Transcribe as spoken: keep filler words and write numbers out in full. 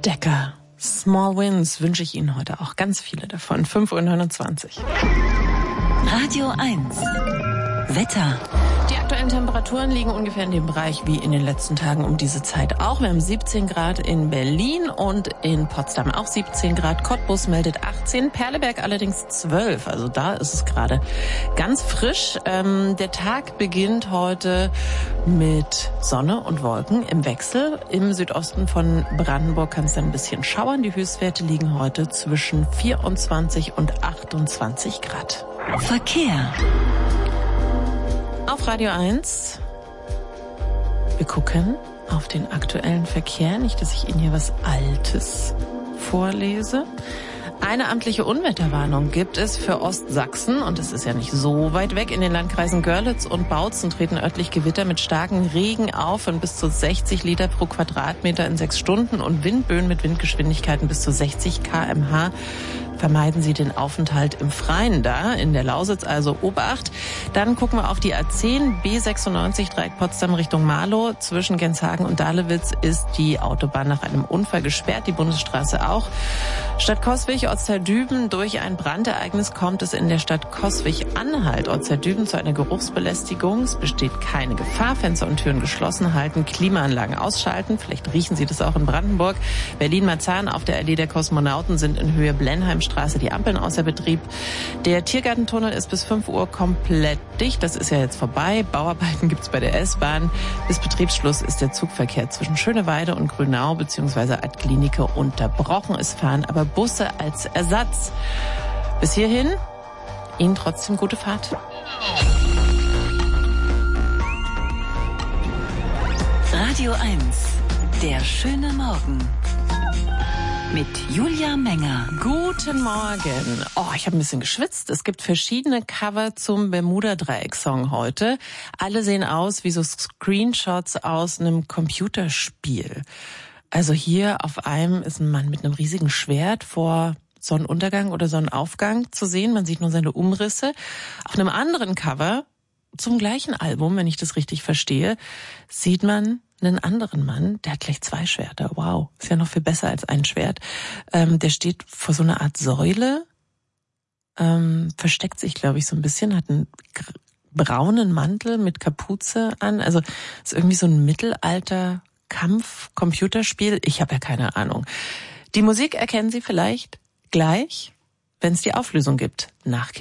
Decker. Small Wins wünsche ich Ihnen heute auch ganz viele davon. fünf Uhr neunundzwanzig. Radio eins. Wetter. Die aktuellen Temperaturen liegen ungefähr in dem Bereich wie in den letzten Tagen um diese Zeit auch. Wir haben siebzehn Grad in Berlin und in Potsdam auch siebzehn Grad. Cottbus meldet achtzehn, Perleberg allerdings zwölf. Also da ist es gerade ganz frisch. Ähm, der Tag beginnt heute mit Sonne und Wolken im Wechsel. Im Südosten von Brandenburg kann es dann ein bisschen schauern. Die Höchstwerte liegen heute zwischen vierundzwanzig und achtundzwanzig Grad. Verkehr. Auf Radio eins. Wir gucken auf den aktuellen Verkehr. Nicht, dass ich Ihnen hier was Altes vorlese. Eine amtliche Unwetterwarnung gibt es für Ostsachsen und es ist ja nicht so weit weg. In den Landkreisen Görlitz und Bautzen treten örtlich Gewitter mit starkem Regen auf von bis zu sechzig Liter pro Quadratmeter in sechs Stunden und Windböen mit Windgeschwindigkeiten bis zu sechzig Kilometer pro Stunde. Vermeiden Sie den Aufenthalt im Freien da, in der Lausitz, also Obacht. Dann gucken wir auf die A zehn, B sechsundneunzig, Dreieck Potsdam Richtung Marlow. Zwischen Genshagen und Dahlewitz ist die Autobahn nach einem Unfall gesperrt, die Bundesstraße auch. Stadt Coswig, Ortsteil Düben, durch ein Brandereignis kommt es in der Stadt Coswig-Anhalt, Ortsteil Düben, zu einer Geruchsbelästigung. Es besteht keine Gefahr, Fenster und Türen geschlossen halten, Klimaanlagen ausschalten. Vielleicht riechen Sie das auch in Brandenburg. Berlin-Marzahn auf der Allee der Kosmonauten sind in Höhe Blenheimstraße die Ampeln außer Betrieb. Der Tiergartentunnel ist bis fünf Uhr komplett dicht. Das ist ja jetzt vorbei. Bauarbeiten gibt's bei der S-Bahn. Bis Betriebsschluss ist der Zugverkehr zwischen Schöneweide und Grünau bzw. Ad-Klinike unterbrochen. Es fahren aber Busse als Ersatz. Bis hierhin Ihnen trotzdem gute Fahrt. Radio eins. Der schöne Morgen. Mit Julia Menger. Guten Morgen. Oh, ich habe ein bisschen geschwitzt. Es gibt verschiedene Cover zum Bermuda-Dreieck-Song heute. Alle sehen aus wie so Screenshots aus einem Computerspiel. Also hier auf einem ist ein Mann mit einem riesigen Schwert vor Sonnenuntergang oder Sonnenaufgang zu sehen. Man sieht nur seine Umrisse. Auf einem anderen Cover zum gleichen Album, wenn ich das richtig verstehe, sieht man einen anderen Mann, der hat gleich zwei Schwerter. Wow, ist ja noch viel besser als ein Schwert. Ähm, der steht vor so einer Art Säule, ähm, versteckt sich, glaube ich, so ein bisschen, hat einen braunen Mantel mit Kapuze an. Also ist irgendwie so ein Mittelalter-Kampf-Computerspiel. Ich habe ja keine Ahnung. Die Musik erkennen Sie vielleicht gleich, wenn es die Auflösung gibt. Nach